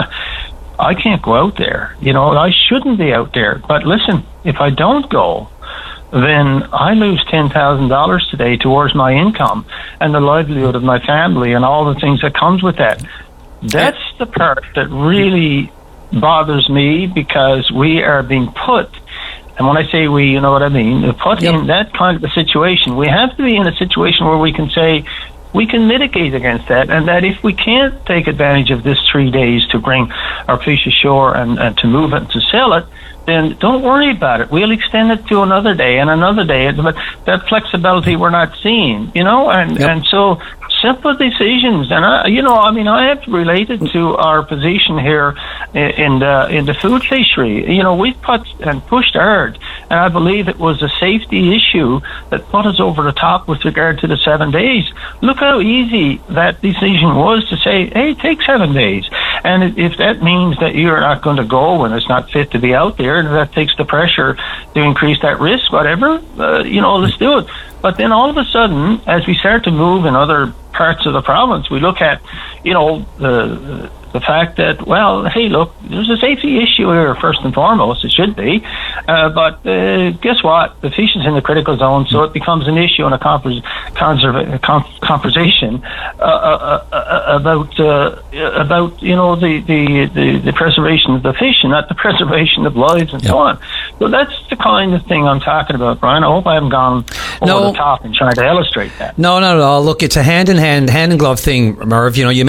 I can't go out there, you know, I shouldn't be out there. But listen, if I don't go, then I lose ten thousand dollars today towards my income and the livelihood of my family and all the things that comes with that. That's the part that really bothers me, because we are being put, and when I say we, you know what I mean, put yep. in that kind of a situation. We have to be in a situation where we can say, we can mitigate against that, and that if we can't take advantage of this three days to bring our fish ashore and, and to move it and to sell it, then don't worry about it. We'll extend it to another day and another day. But that flexibility we're not seeing, you know, and, yep. and so simple decisions. And, I, you know, I mean, I have to relate it to our position here in the, in the food fishery. You know, we've put and pushed hard, and I believe it was a safety issue that put us over the top with regard to the seven days. Look how easy that decision was to say, hey, take seven days. And if that means that you're not going to go when it's not fit to be out there, and that takes the pressure to increase that risk, whatever, uh, you know, let's do it. But then all of a sudden, as we start to move in other parts of the province, we look at, you know, the the fact that, well, hey, look, there's a safety issue here, first and foremost. It should be. Uh, but uh, guess what? The fish is in the critical zone, so it becomes an issue and a converse, conserva- com- conversation uh, uh, uh, about, uh, about you know, the, the, the, the preservation of the fish and not the preservation of lives and yep. so on. So that's the kind of thing I'm talking about, Brian. I hope I haven't gone over no. the top in trying to illustrate that. No, not at all. Look, it's a hand-in-hand, hand-in-glove thing, Merv. You know, you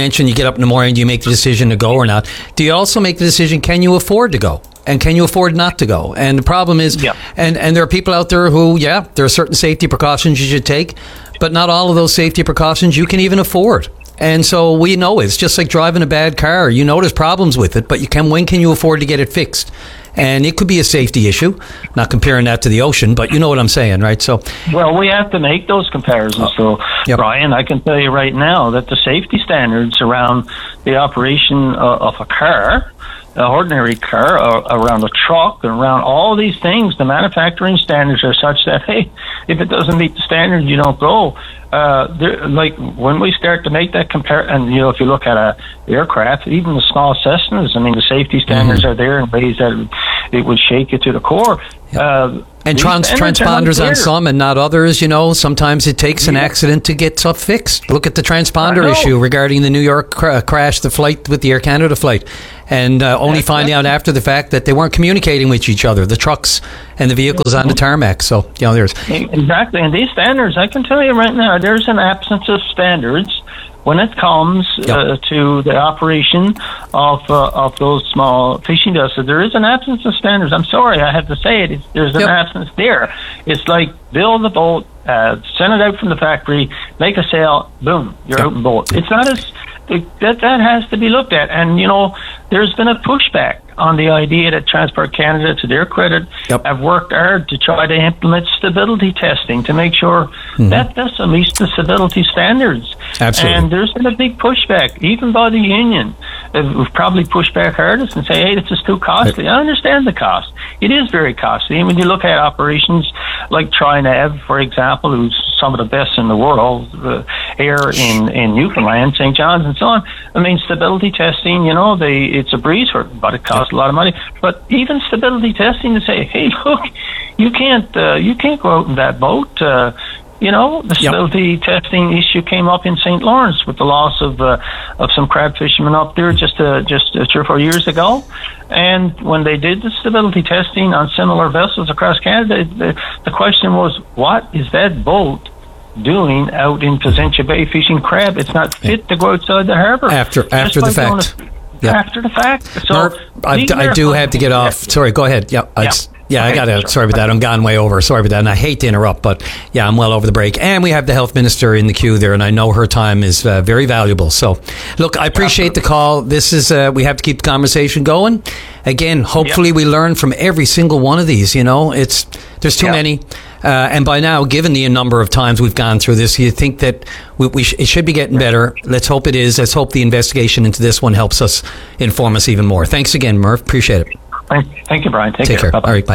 mentioned you get up in the morning, you make the decision to go or not. Do you also make the decision, can you afford to go? And can you afford not to go? And the problem is, yep. and, and there are people out there who, yeah, there are certain safety precautions you should take, but not all of those safety precautions you can even afford. And so we know it's just like driving a bad car. You know there's problems with it, but you can. When can you afford to get it fixed? And it could be a safety issue. Not comparing that to the ocean, but you know what I'm saying, right? So, well, we have to make those comparisons. So, yep. Brian, I can tell you right now that the safety standards around the operation uh, of a car, an ordinary car, uh, around a truck, and around all these things, the manufacturing standards are such that, hey, if it doesn't meet the standard, you don't go. Uh, like when we start to make that compare, and you know, if you look at a aircraft, even the small Cessnas, I mean, the safety standards mm-hmm. are there in ways that it would shake you to the core. Yep. Uh, and trans- transponders on some and not others, you know, sometimes it takes an yeah. accident to get stuff fixed. Look at the transponder issue regarding the New York cr- crash, the flight with the Air Canada flight, and uh, only That's finding out after the fact that they weren't communicating with each other, the trucks and the vehicles on the tarmac. So, you know, there's... Exactly, and these standards, I can tell you right now, there's an absence of standards when it comes yep. uh, to the operation of uh, of those small fishing vessels. There is an absence of standards. I'm sorry, I have to say it. It's, there's an yep. absence there. It's like build the boat, uh, send it out from the factory, make a sale, boom, you're yep. out in boat. It's not as it, that that has to be looked at. And you know, there's been a pushback on the idea that Transport Canada, to their credit, yep. have worked hard to try to implement stability testing to make sure mm-hmm. that this meets the stability standards. Absolutely. And there's been a big pushback, even by the union. We've probably pushed back hardest and say, hey, this is too costly. I understand the cost. It is very costly. And when you look at operations like TriNav, for example, who's some of the best in the world, uh, air in, in Newfoundland, Saint John's, and so on. I mean, stability testing, you know, they it's a breeze for it, but it costs a lot of money. But even stability testing to say, hey, look, you can't uh, you can't go out in that boat. Uh, you know, the stability yep. testing issue came up in Saint Lawrence with the loss of uh, of some crab fishermen up there just uh, just uh, three or four years ago. And when they did the stability testing on similar vessels across Canada, the, the question was, what is that boat doing out in Placentia Bay fishing crab? It's not fit to go outside the harbour. After after the fact. A, yeah. After the fact. So Mark, I, I do have to get off. Sorry, go ahead. Yeah, I, yeah. Yeah, I got to, sorry about that. I'm gone way over. Sorry about that. And I hate to interrupt, but yeah, I'm well over the break. And we have the health minister in the queue there, and I know her time is uh, very valuable. So, look, I appreciate the call. This is, uh, we have to keep the conversation going. Again, hopefully yep. we learn from every single one of these, you know. It's, there's too yep. many. Uh, and by now, given the number of times we've gone through this, you think that we, we sh- it should be getting better. Let's hope it is. Let's hope the investigation into this one helps us inform us even more. Thanks again, Murph. Appreciate it. Thank you, Brian. Take, Take care. care. All right, bye.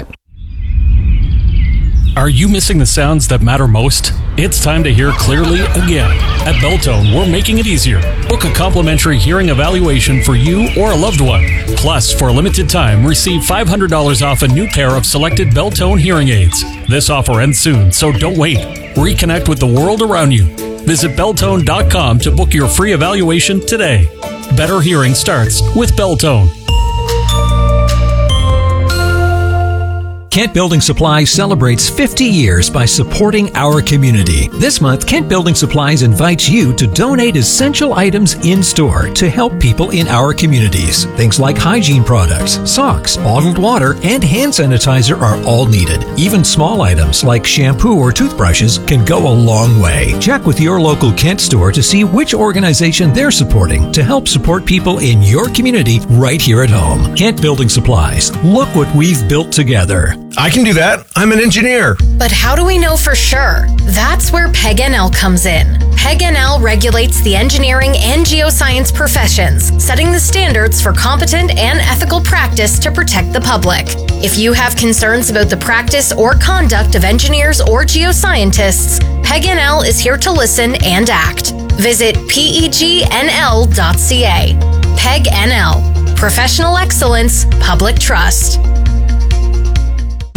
Are you missing the sounds that matter most? It's time to hear clearly again. At Beltone, we're making it easier. Book a complimentary hearing evaluation for you or a loved one. Plus, for a limited time, receive five hundred dollars off a new pair of selected Beltone hearing aids. This offer ends soon, so don't wait. Reconnect with the world around you. Visit Beltone dot com to book your free evaluation today. Better hearing starts with Beltone. Kent Building Supplies celebrates fifty years by supporting our community. This month, Kent Building Supplies invites you to donate essential items in-store to help people in our communities. Things like hygiene products, socks, bottled water, and hand sanitizer are all needed. Even small items like shampoo or toothbrushes can go a long way. Check with your local Kent store to see which organization they're supporting to help support people in your community right here at home. Kent Building Supplies. Look what we've built together. I can do that. I'm an engineer. But how do we know for sure? That's where P E G N L comes in. P E G N L regulates the engineering and geoscience professions, setting the standards for competent and ethical practice to protect the public. If you have concerns about the practice or conduct of engineers or geoscientists, P E G N L is here to listen and act. Visit P E G N L dot C A. P E G N L. Professional excellence, public trust.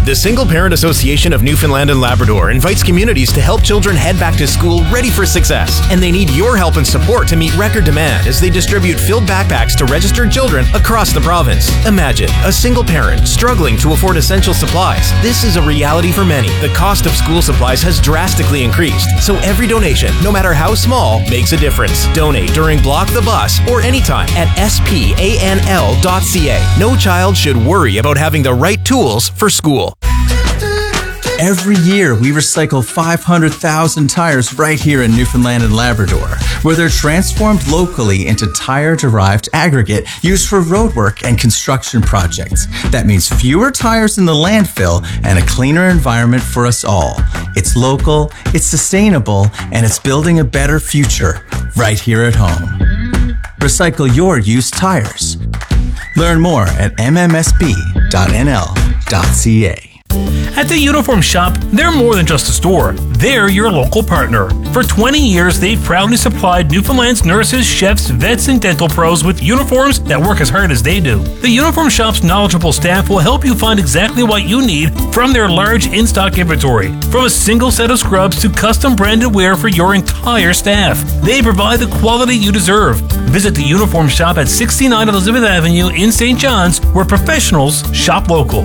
The Single Parent Association of Newfoundland and Labrador invites communities to help children head back to school ready for success. And they need your help and support to meet record demand as they distribute filled backpacks to registered children across the province. Imagine a single parent struggling to afford essential supplies. This is a reality for many. The cost of school supplies has drastically increased, so every donation, no matter how small, makes a difference. Donate during Block the Bus or anytime at S P A N L dot C A. No child should worry about having the right tools for school. Every year, we recycle five hundred thousand tires right here in Newfoundland and Labrador, where they're transformed locally into tire-derived aggregate used for roadwork and construction projects. That means fewer tires in the landfill and a cleaner environment for us all. It's local, it's sustainable, and it's building a better future right here at home. Recycle your used tires. Learn more at m m s b dot n l dot c a. At the Uniform Shop, they're more than just a store. They're your local partner. For twenty years, they've proudly supplied Newfoundland's nurses, chefs, vets, and dental pros with uniforms that work as hard as they do. The Uniform Shop's knowledgeable staff will help you find exactly what you need from their large in-stock inventory. From a single set of scrubs to custom branded wear for your entire staff, they provide the quality you deserve. Visit the Uniform Shop at sixty-nine Elizabeth Avenue in Saint John's, where professionals shop local.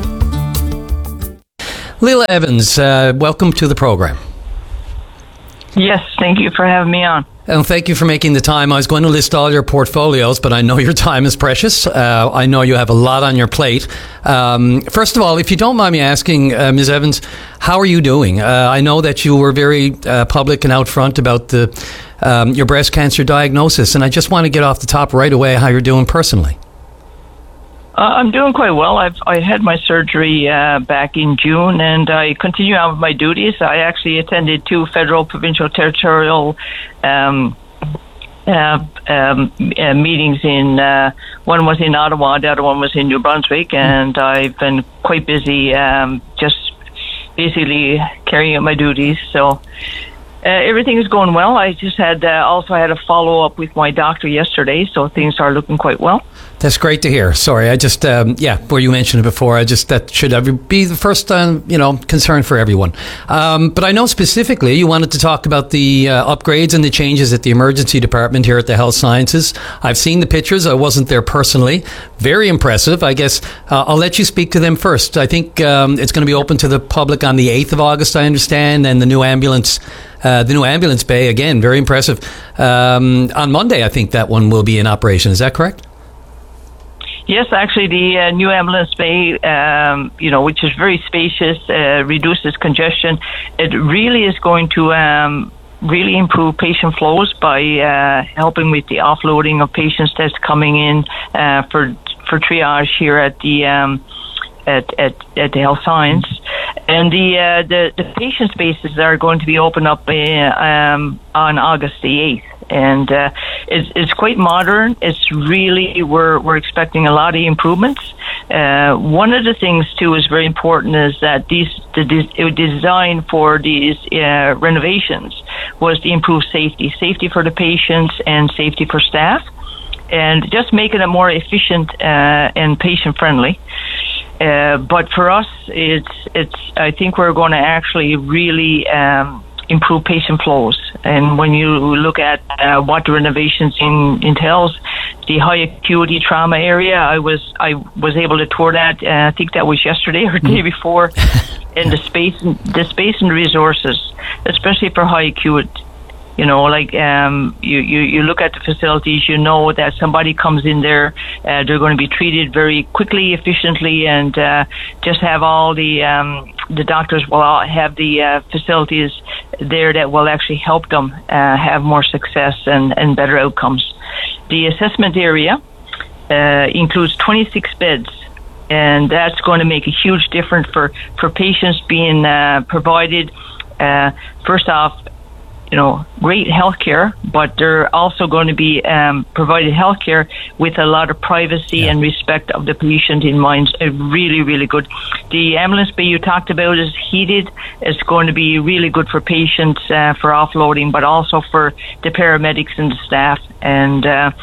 Leila Evans, uh, welcome to the program. Yes, thank you for having me on. And thank you for making the time. I was going to list all your portfolios, but I know your time is precious. Uh, I know you have a lot on your plate. Um, first of all, if you don't mind me asking, uh, Miz Evans, how are you doing? Uh, I know that you were very uh, public and out front about the um, your breast cancer diagnosis, and I just want to get off the top right away how you're doing personally. Uh, I'm doing quite well. I've I had my surgery uh, back in June, and I continue on with my duties. I actually attended two federal, provincial, territorial um, uh, um, uh, meetings. In uh, one was in Ottawa, the other one was in New Brunswick, and I've been quite busy, um, just basically carrying out my duties. So. Uh, everything is going well. I just had uh, also had a follow up with my doctor yesterday, so things are looking quite well. That's great to hear. Sorry, I just um, yeah, where you mentioned it before, I just that should be the first um, you know concern for everyone. Um, but I know specifically you wanted to talk about the uh, upgrades and the changes at the emergency department here at the Health Sciences. I've seen the pictures. I wasn't there personally. Very impressive. I guess uh, I'll let you speak to them first. I think um, it's going to be open to the public on the eighth of August. I understand, and the new ambulance. Uh, the new ambulance bay, again, very impressive. Um, on Monday, I think that one will be in operation. Is that correct? Yes, actually, the uh, new ambulance bay, um, you know, which is very spacious, uh, reduces congestion. It really is going to um, really improve patient flows by uh, helping with the offloading of patients that's coming in uh, for for triage here at the um, at, at at the Health Science. And the, uh, the the patient spaces are going to be opened up uh, um, on August the eighth, and uh, it's it's quite modern. It's really we're we're expecting a lot of improvements. Uh, one of the things too is very important is that these the de- design for these uh, renovations was to improve safety, safety for the patients and safety for staff, and just making it more efficient uh, and patient friendly. Uh, but for us, it's it's. I think we're going to actually really um, improve patient flows. And when you look at uh, what the renovations in, entails, the high acuity trauma area, I was I was able to tour that. Uh, I think that was yesterday or the day before. And the space, the space and resources, especially for high acute. You know, like um, you, you, you look at the facilities, you know that somebody comes in there, uh, they're going to be treated very quickly, efficiently, and uh, just have all the um, the doctors will all have the uh, facilities there that will actually help them uh, have more success and, and better outcomes. The assessment area uh, includes twenty-six beds, and that's going to make a huge difference for, for patients being uh, provided, uh, first off, you know, great health care, but they're also going to be um, provided health care with a lot of privacy yeah. and respect of the patient in mind. Uh, really, really good. The ambulance bay you talked about is heated. It's going to be really good for patients uh, for offloading, but also for the paramedics and the staff. And uh,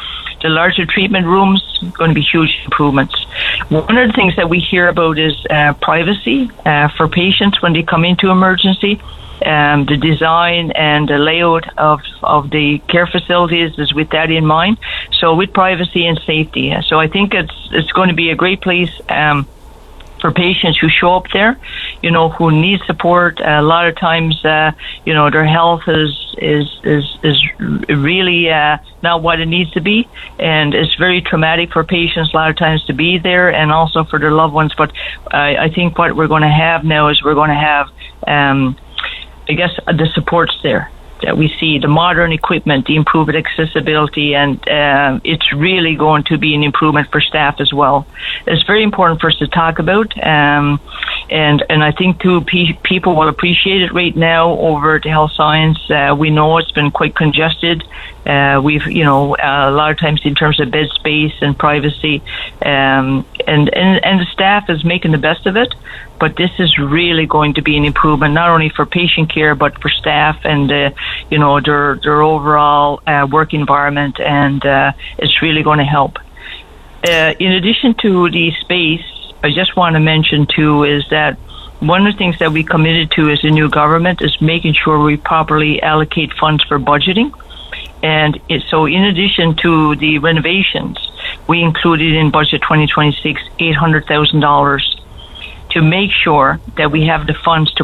the larger treatment rooms, going to be huge improvements. One of the things that we hear about is uh, privacy uh, for patients when they come into emergency. Um, the design and the layout of, of the care facilities is with that in mind. So with privacy and safety. So I think it's it's going to be a great place um, for patients who show up there, you know, who need support. A lot of times, uh, you know, their health is is is, is really uh, not what it needs to be. And it's very traumatic for patients a lot of times to be there, and also for their loved ones. But I, I think what we're going to have now is we're going to have um, I guess the supports there that we see, the modern equipment, the improved accessibility, and uh, it's really going to be an improvement for staff as well. It's very important for us to talk about, um, and and I think too pe- people will appreciate it right now over at Health Science. Uh, we know it's been quite congested. Uh, we've, you know, uh, a lot of times in terms of bed space and privacy, um, and, and, and the staff is making the best of it. But this is really going to be an improvement, not only for patient care, but for staff and, uh, you know, their, their overall uh, work environment, and uh, it's really going to help. Uh, in addition to the space, I just want to mention, too, is that one of the things that we committed to as a new government is making sure we properly allocate funds for budgeting. And it, so in addition to the renovations, we included in budget twenty twenty-six eight hundred thousand dollars to make sure that we have the funds to